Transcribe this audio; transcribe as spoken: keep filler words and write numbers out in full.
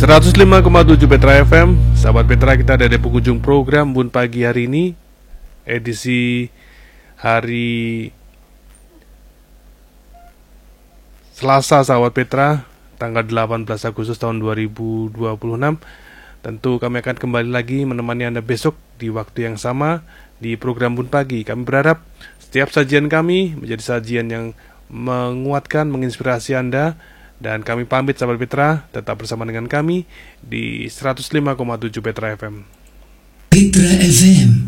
seratus lima koma tujuh Petra F M. Sahabat Petra, kita ada di penghujung program Bun Pagi hari ini, edisi hari Selasa, sahabat Petra, tanggal delapan belas Agustus tahun dua ribu dua puluh enam. Tentu kami akan kembali lagi menemani Anda besok di waktu yang sama di program Bun Pagi. Kami berharap setiap sajian kami menjadi sajian yang menguatkan, menginspirasi Anda. Dan kami pamit, sahabat Petra, tetap bersama dengan kami di seratus lima koma tujuh Petra F M. Petra F M.